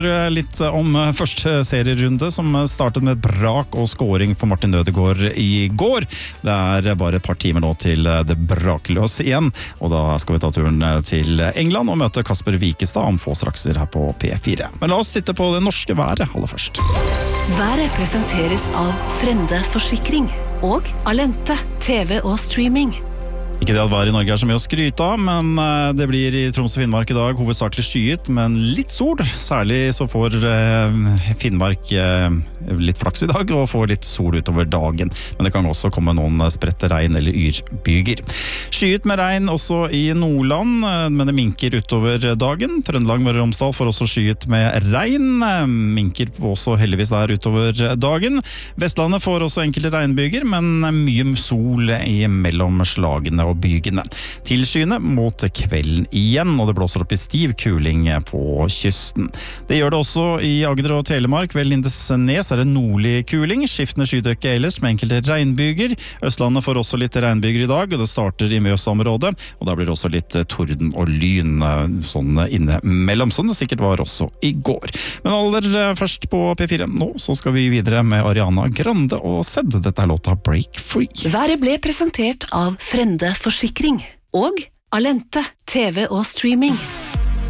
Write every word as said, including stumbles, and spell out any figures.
Litt om første serierunde som startet med brak og scoring for Martin Ødegaard i går. Det er bare et par timer nå til det braker løs igjen, og da skal vi ta turen til England og møte Kasper Wikestad om få strakser her på P fire. Men la oss titte på det norske været aller først. Været presenteres av Frende Forsikring og Alente, T V og streaming. Ikke det at været i Norge er så mye å skryte av, men det blir i Troms og Finnmark i dag hovedsakelig skyet, men litt sol. Særlig så får Finnmark litt flaks i dag og får litt sol utover dagen. Men det kan også komme noen spredte regn eller yrbyger. Skyet med regn også i Nordland, men det minker utover dagen. Trøndelag Møre og Romsdal får også skyet med regn. Minker også heldigvis der utover dagen. Vestlandet får også enkelte regnbyger, men mye sol i mellomslagene og bygene. Tilskyende mot kvelden igjen, og det blåser opp i stiv kuling på kysten. Det gjør det også i Agder og Telemark. Ved Lindesnes er det nordlig kuling, skiftende skydekke ellers med enkelte regnbyger. Østlandet får også litt regnbyger i dag, og det starter i Mjøsområdet, og da blir det også litt torden og lyn sånn innimellom, som det sikkert var også i går. Men aller først på P fire nå, så skal vi videre med Ariana Grande og Zedd. Dette er låta Break Free. Været ble presentert av Frende Forsikring og Alente, T V og streaming.